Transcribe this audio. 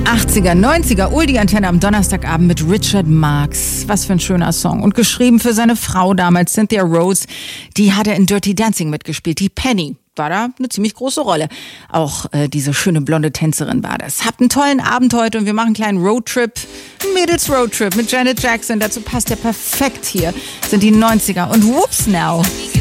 80er, 90er, Oldie-Antenne am Donnerstagabend mit Richard Marx. Was für ein schöner Song. Und geschrieben für seine Frau damals, Cynthia Rhodes. Die hatte in Dirty Dancing mitgespielt. Die Penny war da eine ziemlich große Rolle. Auch diese schöne blonde Tänzerin war das. Habt einen tollen Abend heute und wir machen einen kleinen Roadtrip. Mädels Roadtrip mit Janet Jackson. Dazu passt ja perfekt hier. Sind die 90er. Und whoops now.